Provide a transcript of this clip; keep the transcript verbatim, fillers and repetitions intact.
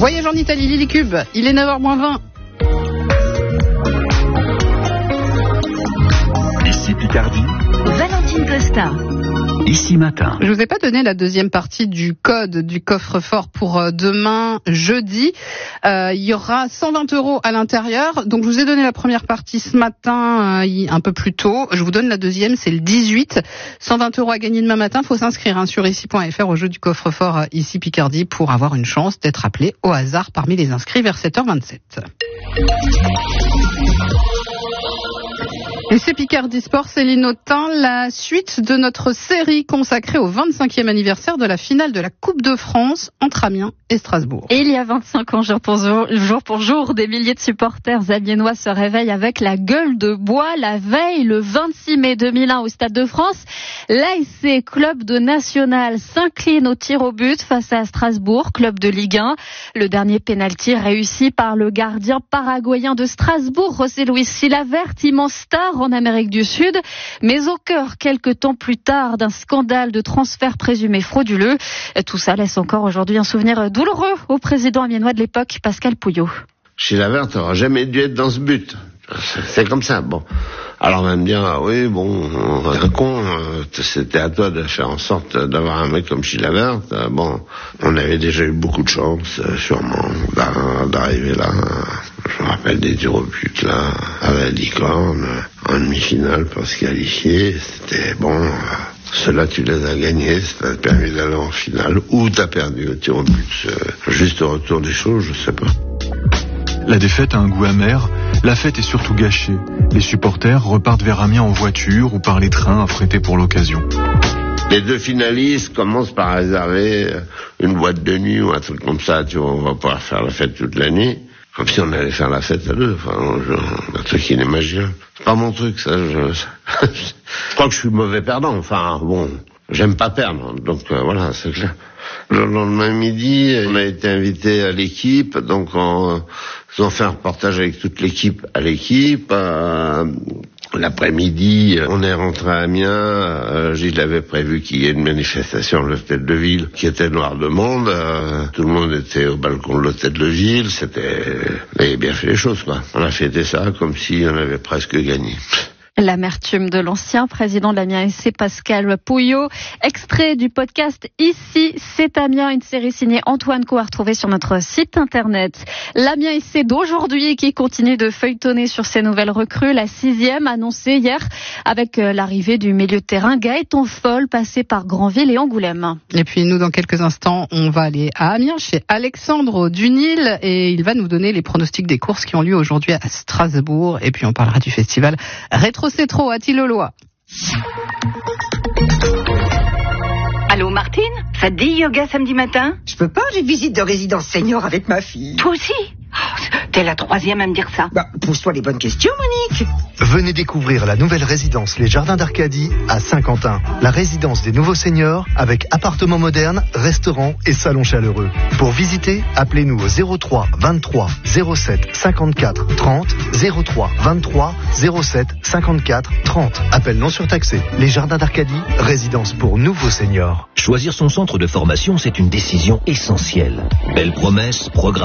Voyage en Italie, Lilicube, il est neuf heures moins vingt. Ici Picardie, Valentine Costa. Ici Matin. Je vous ai pas donné la deuxième partie du code du coffre-fort pour demain, jeudi. Euh, il y aura cent vingt euros à l'intérieur. Donc je vous ai donné la première partie ce matin, euh, un peu plus tôt. Je vous donne la deuxième, c'est le dix-huit. cent vingt euros à gagner demain matin. Faut s'inscrire hein, sur ici point f r au jeu du coffre-fort euh, Ici Picardie pour avoir une chance d'être appelé au hasard parmi les inscrits vers sept heures vingt-sept. Et c'est Picardie Sport, Céline Autain, la suite de notre série consacrée au vingt-cinquième anniversaire de la finale de la Coupe de France entre Amiens et Strasbourg. Et il y a vingt-cinq ans, jour pour jour, jour pour jour, des milliers de supporters amiénois se réveillent avec la gueule de bois. La veille, le vingt-six mai deux mille un au Stade de France, l'A S C, club de national, s'incline au tir au but face à Strasbourg, club de Ligue un. Le dernier pénalty réussi par le gardien paraguayen de Strasbourg, José Luis Chilavert, immense star en Amérique du Sud, mais au cœur, quelques temps plus tard, d'un scandale de transfert présumé frauduleux. Tout ça laisse encore aujourd'hui un souvenir douloureux au président amiénois de l'époque, Pascal Pouillot. Chilavert n'aura jamais dû être dans ce but. C'est comme ça, bon. Alors on va me dire, ah oui, bon, un con, c'était à toi de faire en sorte d'avoir un mec comme Chilavert. Bon, on avait déjà eu beaucoup de chance, sûrement, d'arriver là. Je me rappelle des tirs au but, là, à la licorne, en demi-finale pour se qualifier. C'était bon. Ceux-là, tu les as gagnés, ça t'a permis d'aller en finale, ou t'as perdu au tir au but. Juste au retour des choses, je sais pas. La défaite a un goût amer, la fête est surtout gâchée. Les supporters repartent vers Amiens en voiture ou par les trains affrétés pour l'occasion. Les deux finalistes commencent par réserver une boîte de nuit ou un truc comme ça, tu vois, on va pouvoir faire la fête toute la nuit. Comme si on allait faire la fête à deux, enfin, je, un truc inimaginable. C'est pas mon truc, ça, je, je crois que je suis mauvais perdant, enfin, bon, j'aime pas perdre, donc euh, voilà, c'est clair. Le lendemain midi, on a été invité à l'équipe, donc on, ils ont fait un reportage avec toute l'équipe à l'équipe. Euh, l'après-midi, on est rentré à Amiens. Euh, Gilles avait prévu qu'il y ait une manifestation à l'hôtel de ville qui était noire de monde. Euh, tout le monde était au balcon de l'hôtel de ville. C'était, on avait bien fait les choses, quoi. On a fêté ça comme si on avait presque gagné. L'amertume de l'ancien président de l'Amiens S C, Pascal Pouillot. Extrait du podcast Ici, c'est Amiens, une série signée Antoine Co à retrouver sur notre site internet. L'Amiens S C d'aujourd'hui qui continue de feuilletonner sur ses nouvelles recrues. La sixième annoncée hier avec l'arrivée du milieu de terrain Gaëtan Foll, passé par Granville et Angoulême. Et puis nous, dans quelques instants, on va aller à Amiens chez Alexandre Dunil et il va nous donner les pronostics des courses qui ont lieu aujourd'hui à Strasbourg. Et puis on parlera du festival Rétro C'est trop à Tilleloy. Allô Martine, ça te dit yoga samedi matin? Je peux pas, j'ai visite de résidence senior avec ma fille. Toi aussi? Oh, t'es la troisième à me dire ça. Bah, pose-toi les bonnes questions, Monique. Venez découvrir la nouvelle résidence Les Jardins d'Arcadie à Saint-Quentin. La résidence des nouveaux seniors avec appartements modernes, restaurants et salons chaleureux. Pour visiter, appelez-nous au zéro trois vingt-trois zéro sept cinquante-quatre trente, zéro trois vingt-trois zéro sept cinquante-quatre trente. Appel non surtaxé. Les Jardins d'Arcadie, résidence pour nouveaux seniors. Choisir son centre de formation, c'est une décision essentielle. Belle promesse, programme